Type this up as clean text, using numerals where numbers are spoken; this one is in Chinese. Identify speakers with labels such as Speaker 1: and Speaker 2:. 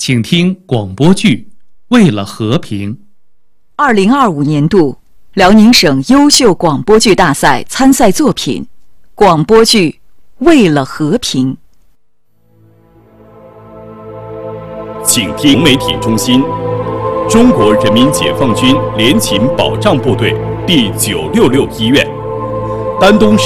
Speaker 1: 请听广播剧《为了和平》。
Speaker 2: 2025年度辽宁省优秀广播剧大赛参赛作品，广播剧《为了和平》。
Speaker 3: 请听媒体中心，中国人民解放军联勤保障部队第966医院，丹东市